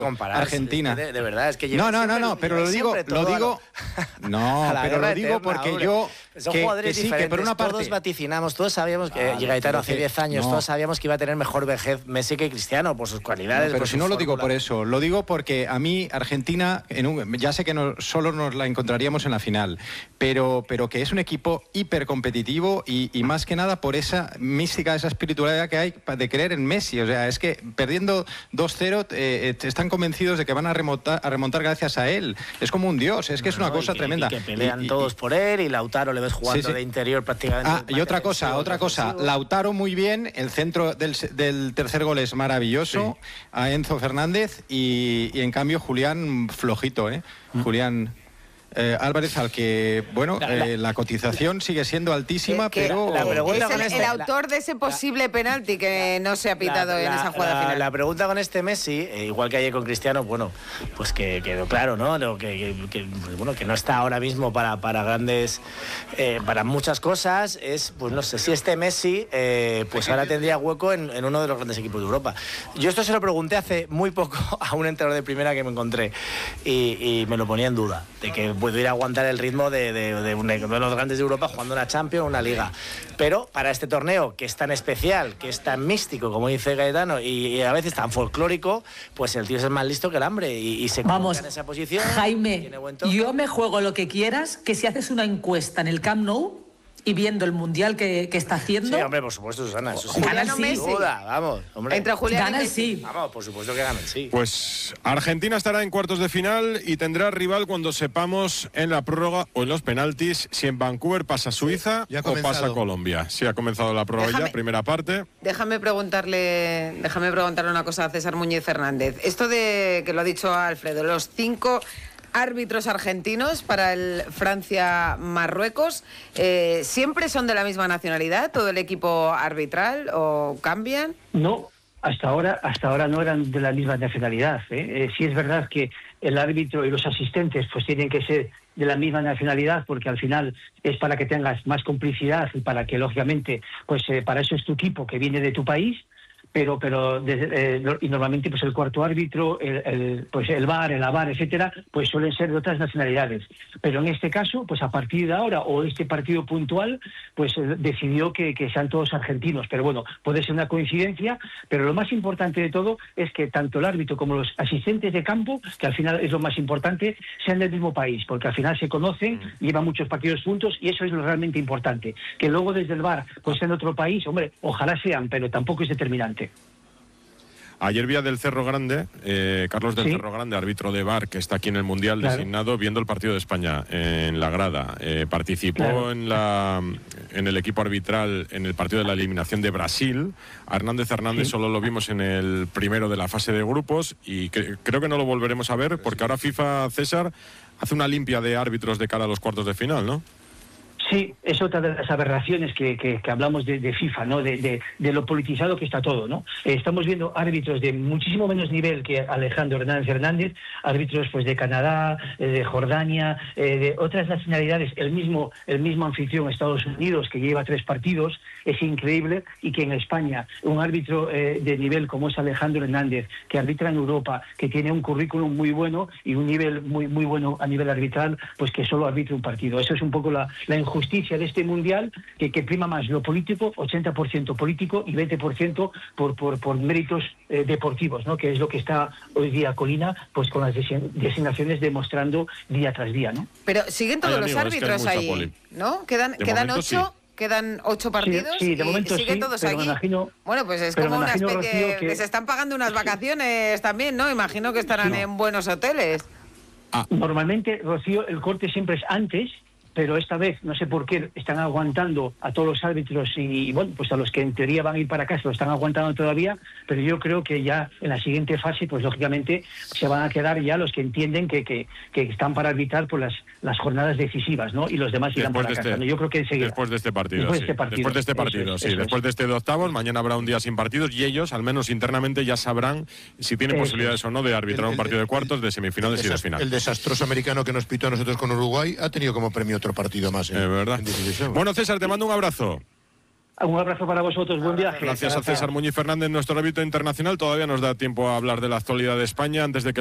comparar, Argentina. De verdad, es que no, pero lo digo no, pero lo digo porque yo son jugadores diferentes, que por una parte todos vaticinamos, todos sabíamos que Gaetano hace 10 años, todos sabíamos que iba a tener mejor vejez Messi que Cristiano por sus cualidades. Pero por si no lo digo fórmula. por eso, lo digo porque a mí Argentina, ya sé que solo nos la encontraríamos en la final, pero que es un equipo hipercompetitivo y más que nada por esa mística, esa espiritualidad que hay de creer en Messi. O sea, es que perdiendo 2-0 están convencidos de que van a remontar gracias a él. Es como un dios, es que es una cosa tremenda. Y que pelean todos por él, y Lautaro le ves jugando de interior prácticamente. Y otra cosa, Lautaro muy bien, el centro del tercer gol es maravilloso, a Enzo Fernández, y en cambio Julián flojito, Julián Álvarez, al que, bueno, la cotización sigue siendo altísima, pero... Es el autor de ese posible penalti que no se ha pitado en esa jugada final. La pregunta con este Messi, igual que ayer con Cristiano, bueno, pues que quedó claro, ¿no? Que no está ahora mismo para grandes... para muchas cosas, es, pues no sé, si este Messi, pues ahora tendría hueco en uno de los grandes equipos de Europa. Yo esto se lo pregunté hace muy poco a un entrenador de primera que me encontré, y me lo ponía en duda, de que pudiera aguantar el ritmo de uno de los grandes de Europa jugando una Champions o una Liga. Pero para este torneo, que es tan especial, que es tan místico, como dice Gaetano, y a veces tan folclórico, pues el tío es más listo que el hambre y se coloca en esa posición. Jaime, yo me juego lo que quieras, que si haces una encuesta en el Camp Nou y viendo el mundial que está haciendo... Sí, hombre, por supuesto, Susana. Eso sí. Julián Sin duda, vamos, hombre. Entre Julián Gana y el Messi. sí. Vamos, por supuesto que ganan, sí. Pues Argentina estará en cuartos de final y tendrá rival cuando sepamos en la prórroga o en los penaltis si en Vancouver pasa Suiza o pasa Colombia. Sí, ha comenzado la prórroga ya, primera parte. Déjame preguntarle una cosa a César Muñiz Fernández. Esto de que lo ha dicho Alfredo, los 5 árbitros argentinos para el Francia-Marruecos, ¿siempre son de la misma nacionalidad, todo el equipo arbitral, o cambian? No, hasta ahora no eran de la misma nacionalidad. Sí es verdad que el árbitro y los asistentes pues tienen que ser de la misma nacionalidad, porque al final es para que tengas más complicidad y para que, lógicamente, pues para eso es tu equipo que viene de tu país. Pero y normalmente pues el cuarto árbitro, el VAR, el AVAR, etcétera, pues suelen ser de otras nacionalidades. Pero en este caso, pues a partir de ahora, o este partido puntual, pues decidió que sean todos argentinos. Pero bueno, puede ser una coincidencia, pero lo más importante de todo es que tanto el árbitro como los asistentes de campo, que al final es lo más importante, sean del mismo país, porque al final se conocen, llevan muchos partidos juntos, y eso es lo realmente importante. Que luego desde el VAR pues sean de otro país, hombre, ojalá sean, pero tampoco es determinante. Ayer vi a del Cerro Grande, Carlos del Cerro Grande, árbitro de VAR, que está aquí en el Mundial designado, viendo el partido de España en la grada. Participó en el equipo arbitral en el partido de la eliminación de Brasil. A Hernández solo lo vimos en el primero de la fase de grupos, y creo que no lo volveremos a ver, porque ahora FIFA, César, hace una limpia de árbitros de cara a los cuartos de final, ¿no? Sí, es otra de las aberraciones que hablamos de FIFA, ¿no? De lo politizado que está todo, ¿no? Estamos viendo árbitros de muchísimo menos nivel que Alejandro Hernández, árbitros pues de Canadá, de Jordania, de otras nacionalidades, el mismo anfitrión, Estados Unidos, que lleva 3 partidos, es increíble, y que en España un árbitro de nivel como es Alejandro Hernández, que arbitra en Europa, que tiene un currículum muy bueno y un nivel muy bueno a nivel arbitral, pues que solo arbitre un partido. Eso es un poco la injusticia de este mundial, que prima más lo político, 80% político y 20% por méritos deportivos, ¿no? Que es lo que está hoy día Colina, pues con las designaciones demostrando día tras día, ¿no? Pero siguen todos los árbitros ahí, ¿no? Quedan 8. Sí. Quedan 8 partidos, sí, de momento y siguen todos aquí. Bueno, pues es como una especie que se están pagando unas vacaciones también, ¿no? Imagino que estarán en buenos hoteles. Normalmente, Rocío, el corte siempre es antes, pero esta vez no sé por qué están aguantando a todos los árbitros y bueno, pues a los que en teoría van a ir para casa lo están aguantando todavía, pero yo creo que ya en la siguiente fase pues lógicamente se van a quedar ya los que entienden que están para arbitrar por las jornadas decisivas, ¿no? Y los demás irán para casa. Yo creo que enseguida. Después de este partido, después de este de octavos, mañana habrá un día sin partidos, y ellos, al menos internamente, ya sabrán si tienen posibilidades o no de arbitrar un partido de cuartos, de semifinales y de final. El desastroso americano que nos pitó a nosotros con Uruguay ha tenido como premio otro partido más. ¿Verdad? Bueno, César, te mando un abrazo. Un abrazo para vosotros, buen viaje. Gracias a César Muñiz Fernández, nuestro árbitro internacional. Todavía nos da tiempo a hablar de la actualidad de España antes de que